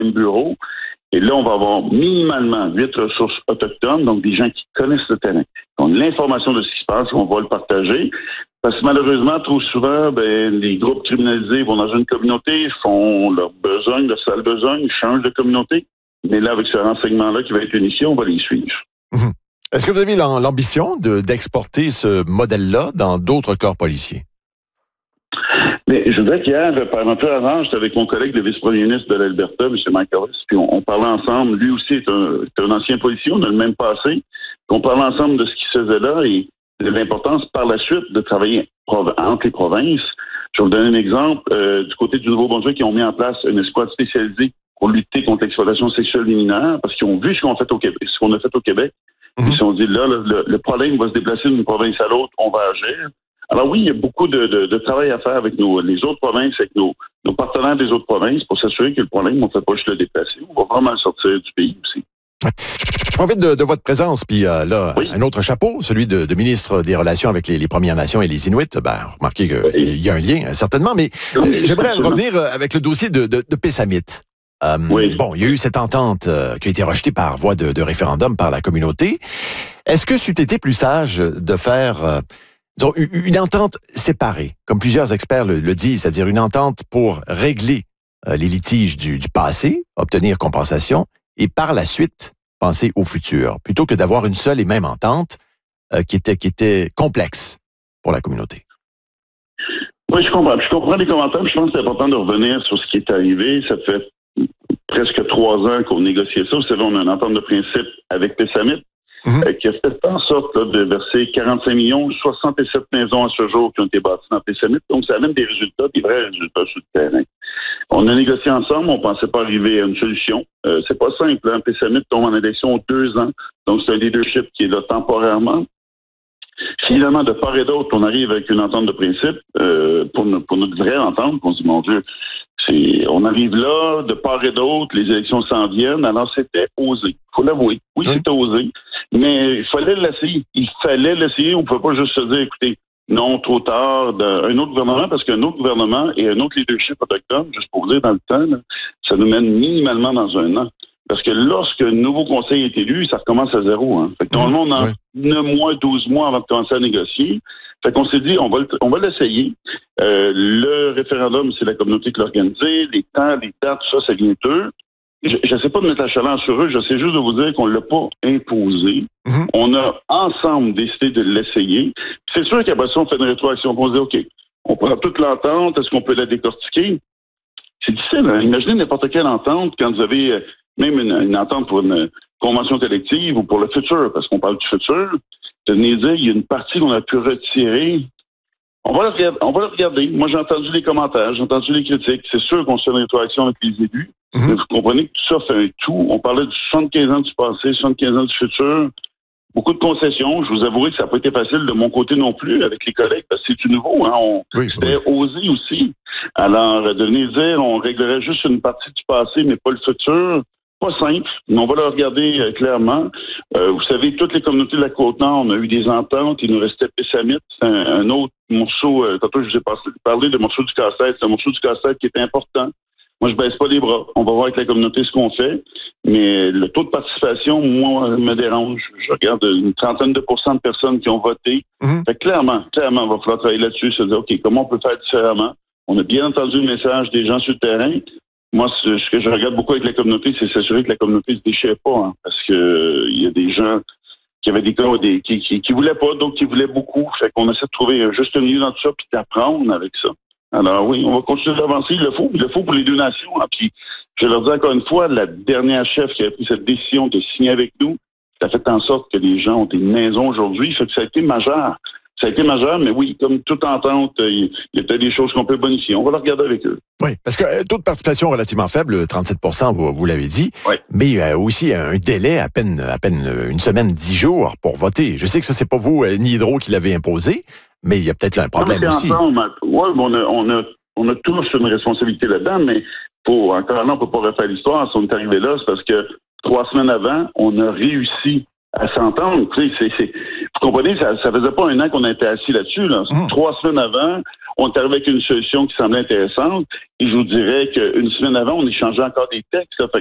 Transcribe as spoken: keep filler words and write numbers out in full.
même bureau. Et là, on va avoir minimalement huit ressources autochtones, donc des gens qui connaissent le terrain, qui ont l'information de ce qui se passe, on va le partager. Parce que malheureusement, trop souvent, ben, les groupes criminalisés vont dans une communauté, font leur besogne, leur sale besogne, changent de communauté. Mais là, avec ce renseignement-là qui va être unifié, on va les suivre. Mmh. Est-ce que vous avez l'ambition de, d'exporter ce modèle-là dans d'autres corps policiers? Mais je voudrais qu'hier, par un peu avant, j'étais avec mon collègue, le vice-premier ministre de l'Alberta, M. Mike Harris, puis on, on parlait ensemble. Lui aussi est un, est un ancien policier, on a le même passé. Puis on parlait ensemble de ce qui se faisait là et de l'importance par la suite de travailler prov- entre les provinces. Je vais vous donner un exemple. Euh, du côté du Nouveau-Brunswick, ils ont mis en place une escouade spécialisée pour lutter contre l'exploitation sexuelle des mineurs parce qu'ils ont vu ce qu'on a fait au Québec. Ce qu'on a fait au Québec. Mmh. Ils se sont dit, là, le, le problème va se déplacer d'une province à l'autre, on va agir. Alors oui, il y a beaucoup de, de, de travail à faire avec nos, les autres provinces, avec nos, nos partenaires des autres provinces pour s'assurer que le problème, on ne fait pas juste le déplacer. On va vraiment le sortir du pays aussi. Je profite de, de votre présence, puis euh, là, oui. un autre chapeau, celui de, de ministre des Relations avec les, les Premières Nations et les Inuits. Ben, remarquez qu'il oui. y a un lien, certainement, mais oui, euh, j'aimerais absolument. revenir avec le dossier de, de, de Pessamit. Euh, oui. Bon, il y a eu cette entente euh, qui a été rejetée par voie de, de référendum par la communauté. Est-ce que c'eût été plus sage de faire... Euh, disons, une entente séparée, comme plusieurs experts le, le disent, c'est-à-dire une entente pour régler euh, les litiges du, du passé, obtenir compensation, et par la suite, penser au futur, plutôt que d'avoir une seule et même entente euh, qui était, qui était complexe pour la communauté. Oui, je comprends. Je comprends les commentaires, mais je pense que c'est important de revenir sur ce qui est arrivé. Ça fait presque trois ans qu'on négociait ça. Vous savez, on a une entente de principe avec Pessamit. Mmh. Euh, qui a fait en sorte là, de verser quarante-cinq millions, soixante-sept maisons à ce jour qui ont été bâties dans Pessamit. Donc, ça amène des résultats, des vrais résultats sur le terrain. On a négocié ensemble, on ne pensait pas arriver à une solution. Euh, c'est pas simple, hein. Pessamit tombe en élection aux deux ans. Donc, c'est un leadership qui est là temporairement. Finalement, de part et d'autre, on arrive avec une entente de principe euh, pour, no- pour notre vraie entente. On se dit, mon Dieu, c'est, on arrive là, de part et d'autre, les élections s'en viennent. Alors, c'était osé. Il faut l'avouer. Oui, oui, c'était osé. Mais il fallait l'essayer. Il fallait l'essayer. On ne pouvait pas juste se dire, écoutez, non, trop tard, d'un autre gouvernement, parce qu'un autre gouvernement et un autre leadership autochtone, juste pour vous dire dans le temps, là, ça nous mène minimalement dans un an. Parce que lorsque un nouveau conseil est élu, ça recommence à zéro. Hein. Fait que normalement, on a oui. neuf mois, douze mois avant de commencer à négocier. Fait qu'on s'est dit, on va, on va l'essayer. Euh, le référendum, c'est la communauté qui l'a organisé. Les temps, les dates, tout ça, ça vient d'eux. Je ne sais pas de mettre la chaleur sur eux. Je sais juste de vous dire qu'on ne l'a pas imposé. Mm-hmm. On a ensemble décidé de l'essayer. C'est sûr qu'après ça, on fait une rétroaction. On se dit, OK, on prend toute l'entente. Est-ce qu'on peut la décortiquer? C'est difficile. Hein? Imaginez n'importe quelle entente quand vous avez... même une, une entente pour une convention collective ou pour le futur, parce qu'on parle du futur, de venir dire il y a une partie qu'on a pu retirer. On va le regarder. On va le regarder. Moi, j'ai entendu les commentaires, j'ai entendu les critiques. C'est sûr qu'on se fait une rétroaction avec les élus. Mm-hmm. Mais vous comprenez que tout ça fait un tout. On parlait de soixante-quinze ans du passé, soixante-quinze ans du futur. Beaucoup de concessions. Je vous avouerai que ça n'a pas été facile de mon côté non plus avec les collègues, parce que c'est du nouveau. Hein? On, oui, c'était oui. osé aussi. Alors, de venir dire on réglerait juste une partie du passé, mais pas le futur, pas simple, mais on va le regarder euh, clairement. Euh, vous savez, toutes les communautés de la Côte-Nord, on a eu des ententes. Il nous restait Pessamit, c'est un, un autre morceau. Euh, tantôt, je vous ai parlé de morceau du casse-tête. C'est un morceau du casse-tête qui est important. Moi, je baisse pas les bras. On va voir avec la communauté ce qu'on fait. Mais le taux de participation, moi, me dérange. Je regarde une trentaine de pourcents de personnes qui ont voté. Mm-hmm. Fait que clairement, clairement, il va falloir travailler là-dessus, se dire, OK, comment on peut faire différemment? On a bien entendu le message des gens sur le terrain. Moi, ce que je regarde beaucoup avec la communauté, c'est s'assurer que la communauté ne se déchire pas. Hein, parce que euh, il y a des gens qui avaient des cas des, qui, qui, qui voulaient pas, d'autres qui voulaient beaucoup. Fait qu'on essaie de trouver un juste milieu dans tout ça puis d'apprendre avec ça. Alors oui, on va continuer d'avancer. Il le faut. Il le faut pour les deux nations. Hein. Puis, je leur dis encore une fois, la dernière chef qui a pris cette décision de signer avec nous, ça a fait en sorte que les gens ont des maisons aujourd'hui. Fait que ça a été majeur. Ça a été majeur, mais oui, comme toute entente, il y a peut-être des choses qu'on peut bonifier. On va le regarder avec eux. Oui, parce que euh, taux de participation relativement faible, trente-sept pour cent, vous, vous l'avez dit, oui. mais euh, aussi un délai à peine, à peine une semaine, dix jours pour voter. Je sais que ça, c'est pas vous euh, ni Hydro qui l'avez imposé, mais il y a peut-être là un problème aussi. Oui, on a, on, a, on a tous une responsabilité là-dedans, mais pour, encore là, on ne peut pas refaire l'histoire. Si on est arrivé là, c'est parce que trois semaines avant, on a réussi à s'entendre. Tu sais, c'est, c'est, vous comprenez, ça, ça faisait pas un an qu'on était assis là-dessus. Là. Mmh. Trois semaines avant, on est arrivé avec une solution qui semblait intéressante. Et je vous dirais qu'une semaine avant, on échangeait encore des textes. Là. Fait